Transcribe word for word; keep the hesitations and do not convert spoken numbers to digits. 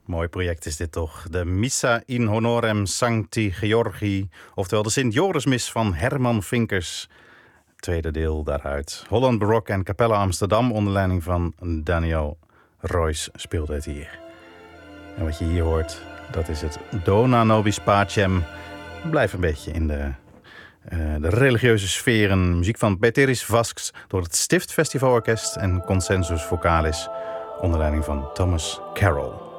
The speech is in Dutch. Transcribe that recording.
Mooi project is dit toch. De Missa in Honorem Sancti Georgi, oftewel de Sint-Jorismis van Herman Vinkers. Tweede deel daaruit. Holland Baroque en Capella Amsterdam onder leiding van Daniel Royce speelde het hier. En wat je hier hoort, dat is het Dona Nobis Pacem. Blijf een beetje in de, uh, de religieuze sferen. Muziek van Peteris Vasks door het Stift Festivalorkest en Consensus Vocalis onder leiding van Thomas Carroll.